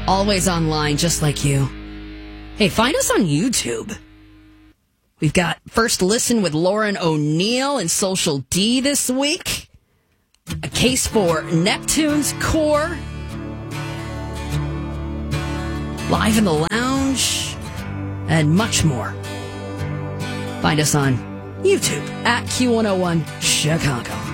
Always online, just like you. Hey, find us on YouTube. We've got First Listen with Lauren O'Neill and Social D this week. A case for Neptune's Core. Live in the Lounge. And much more. Find us on YouTube at Q101 Chicago.